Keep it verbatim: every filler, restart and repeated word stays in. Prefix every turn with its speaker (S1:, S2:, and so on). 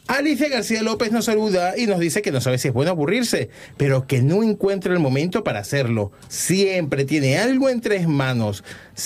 S1: Alicia García López nos saluda y nos dice que no sabe si es bueno aburrirse, pero que no encuentra el momento para hacerlo. Siempre tiene algo entre manos.